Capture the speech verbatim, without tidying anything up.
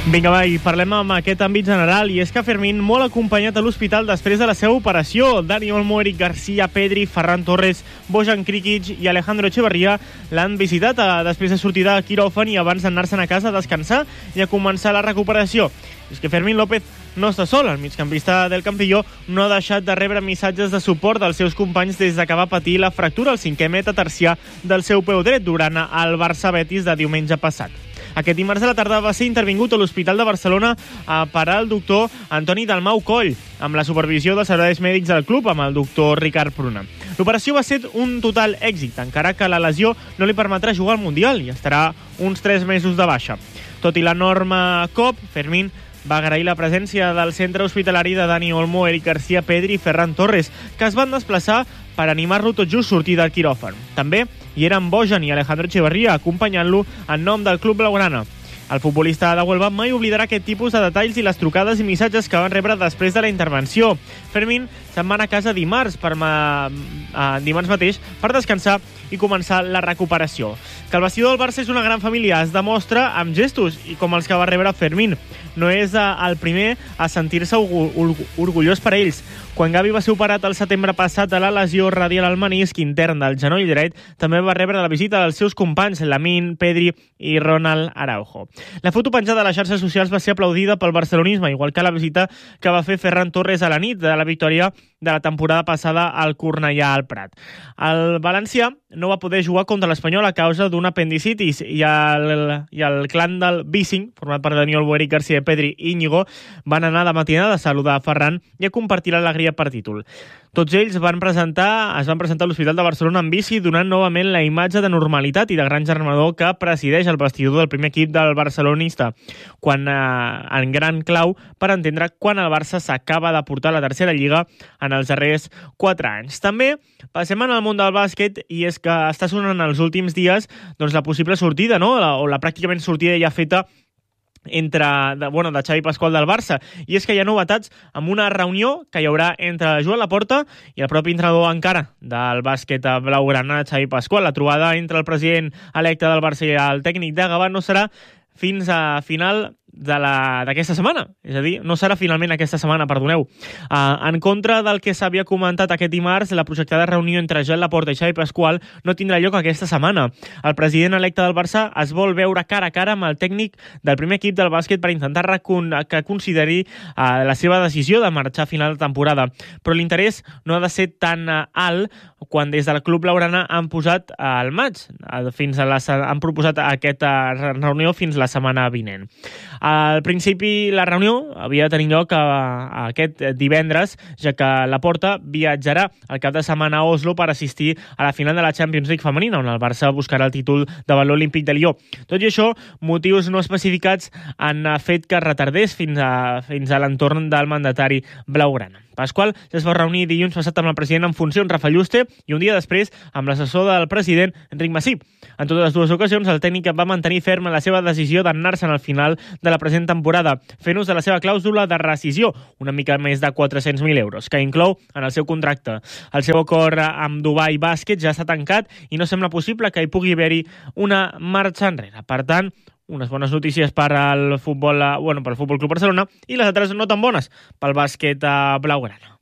Vinga, va, i parlem amb aquest àmbit general, i és que Fermín, molt acompanyat a l'hospital després de la seva operació. Dani Olmo, Eric Garcia, Pedri, Ferran Torres, Bojan Krikic i Alejandro Echeverría l'han visitat a, després de sortir de quiròfan i abans d'anar-se'n a casa a descansar i a començar la recuperació. És que Fermín López no està sol. El migcampista del Campilló no ha deixat de rebre missatges de suport dels seus companys des de que va patir la fractura al cinquè metatarsià del seu peu dret durant el Barça-Betis de diumenge passat. Aquest dimarts de la tarda va ser intervingut a l'Hospital de Barcelona per al doctor Antoni Dalmau Coll, amb la supervisió dels serveis mèdics del club, amb el doctor Ricard Pruna. L'operació va ser un total èxit, encara que la lesió no li permetrà jugar al Mundial i estarà uns tres mesos de baixa. Tot i l'enorme cop, Fermín va agrair la presència del centre hospitalari de Dani Olmo, Eric Garcia, Pedri i Ferran Torres, que es van desplaçar per animar-lo tot just sortir del quiròfan. També hi eren Bojan i Alejandro Echeverría acompanyant-lo en nom del club blaugrana. El futbolista de Huelva mai oblidarà aquest tipus de detalls i les trucades i missatges que van rebre després de la intervenció. Fermín se'n va anar a casa dimarts, per ma... uh, dimarts mateix per descansar i començar la recuperació. Que el vestidor del Barça és una gran família es demostra amb gestos i com els que va rebre Fermín. No és uh, el primer a sentir-se orgullós per ells. Quan Gavi va ser operat el setembre passat de la lesió radial al menisc intern del genoll dret, també va rebre la visita dels seus companys Lamine, Pedri i Ronald Araujo. La foto penjada a les xarxes socials va ser aplaudida pel barcelonisme, igual que la visita que va fer Ferran Torres a la nit de la victòria de la temporada passada al Cornellà al Prat. El valencià no va poder jugar contra l'Espanyol a causa d'un apendicitis i el, i el clan del Bicing, format per Daniel Eric Garcia, Pedri i Íñigo, van anar de matinada a saludar a Ferran i a compartir l'alegria per títol. Tots ells van presentar, es van presentar a l'Hospital de Barcelona en bici, donant novament la imatge de normalitat i de gran germanor que presideix el vestidor del primer equip del barcelonista, quan eh, en gran clau per entendre quan el Barça s'acaba de portar la tercera lliga en els darrers quatre anys. També passem en el món del bàsquet, i és que està sonant els últims dies doncs, la possible sortida, no? la, o la pràcticament sortida ja feta entre, de, bueno, de Xavi Pasqual del Barça, i és que hi ha novetats amb una reunió que hi haurà entre Joan Laporta i el propi entrenador encara del bàsquet blaugrana, Xavi Pasqual. La trobada entre el president electe del Barça i el tècnic de Gavà no serà fins a final d'aquesta setmana, és a dir, no serà finalment aquesta setmana, perdoneu. Uh, en contra del que s'havia comentat aquest dimarts, la projectada reunió entre Joan Laporta i Xavi Pasqual no tindrà lloc aquesta setmana. El president electe del Barça es vol veure cara a cara amb el tècnic del primer equip del bàsquet per intentar que consideri uh, la seva decisió de marxar a final de temporada. Però l'interès no ha de ser tan uh, alt quan des del club blaugrana han posat uh, al maig, uh, fins a la, han proposat aquesta uh, reunió fins la setmana vinent. Al principi la reunió havia de tenir lloc a, a aquest divendres, ja que Laporta viatjarà el cap de setmana a Oslo per assistir a la final de la Champions League femenina, on el Barça buscarà el títol davant l'Olímpic de Lió. Tot i això, motius no especificats han fet que es retardés fins a, fins a l'entorn del mandatari blaugrana. Pasqual ja es va reunir dilluns passat amb el president en funcions, Rafa Yuste, i un dia després amb l'assessor del president, Enric Massip. En totes les dues ocasions, el tècnic va mantenir ferma la seva decisió d'anar-se'n al final de la present temporada, fent ús de la seva clàusula de rescisió, una mica més de quatre-cents mil euros, que inclou en el seu contracte. El seu acord amb Dubai Bàsquet ja està tancat i no sembla possible que hi pugui haver-hi una marxa enrere. Per tant, unes bones notícies per al futbol, bueno, per al Futbol Club Barcelona, i les altres no tan bones pel bàsquet blaugrana.